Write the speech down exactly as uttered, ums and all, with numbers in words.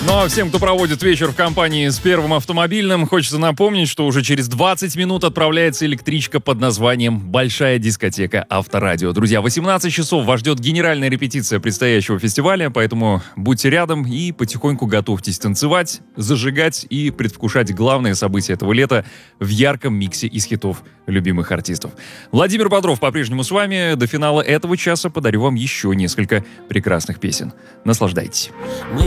Ну а всем, кто проводит вечер в компании с Первым автомобильным, хочется напомнить, что уже через двадцать минут отправляется электричка под названием «Большая дискотека Авторадио». Друзья, восемнадцать часов вас ждет генеральная репетиция предстоящего фестиваля, поэтому будьте рядом и потихоньку готовьтесь танцевать, зажигать и предвкушать главные события этого лета в ярком миксе из хитов любимых артистов. Владимир Бодров по-прежнему с вами. До финала этого часа подарю вам еще несколько прекрасных песен. Наслаждайтесь.